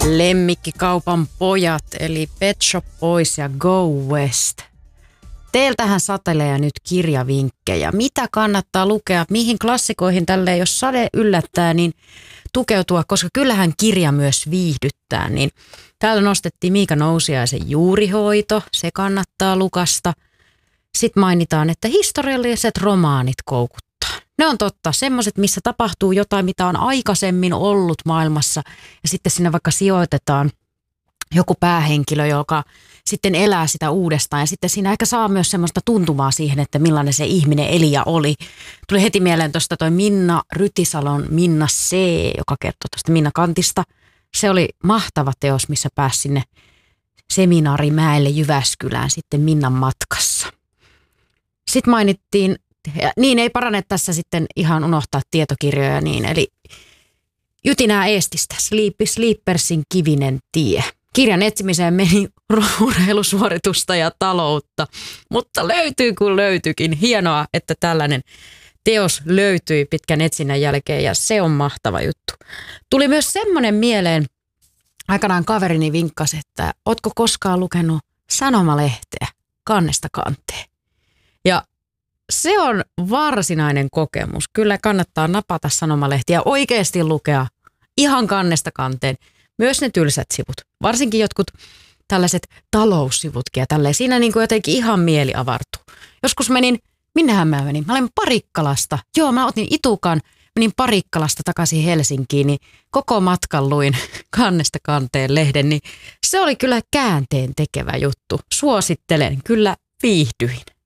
Lemmikkikaupan pojat eli Pet Shop Boys ja Go West. Teiltähän satelee nyt kirjavinkkejä. Mitä kannattaa lukea, mihin klassikoihin tälleen, jos sade yllättää, niin tukeutua, koska kyllähän kirja myös viihdyttää. Niin täällä nostettiin Miika Nousiaisen Juurihoito, se kannattaa lukasta. Sitten mainitaan, että historialliset romaanit koukuttaa. Ne on totta, semmoiset, missä tapahtuu jotain, mitä on aikaisemmin ollut maailmassa ja sitten sinne vaikka sijoitetaan joku päähenkilö, joka sitten elää sitä uudestaan ja sitten siinä ehkä saa myös semmoista tuntumaa siihen, että millainen se ihminen eli ja oli. Tuli heti mieleen tuosta toi Minna Rytisalon Minna C., joka kertoo tuosta Minna Kantista. Se oli mahtava teos, missä pääsi sinne Seminaarimäelle Jyväskylään sitten Minnan matkassa. Sitten mainittiin, niin ei parane tässä sitten ihan unohtaa tietokirjoja niin, eli Jytinää Eestistä, Sleepersin kivinen tie. Kirjan etsimiseen meni urheilusuoritusta ja taloutta, mutta löytyy kun löytyykin. Hienoa, että tällainen teos löytyi pitkän etsinnän jälkeen ja se on mahtava juttu. Tuli myös semmoinen mieleen, aikanaan kaverini vinkkasi, että ootko koskaan lukenut sanomalehteä kannesta kanteen. Ja se on varsinainen kokemus. Kyllä kannattaa napata sanomalehtiä ja oikeasti lukea ihan kannesta kanteen. Myös ne tylsät sivut. Varsinkin jotkut tällaiset taloussivutkin ja tälleen. Siinä niin kuin jotenkin ihan mieli avartuu. Joskus minnehän mä menin? Mä olin Parikkalasta. Joo, mä otin itukan, menin Parikkalasta takaisin Helsinkiin, niin koko matkan luin kannesta kanteen lehden. Niin se oli kyllä käänteen tekevä juttu. Suosittelen, kyllä viihdyin.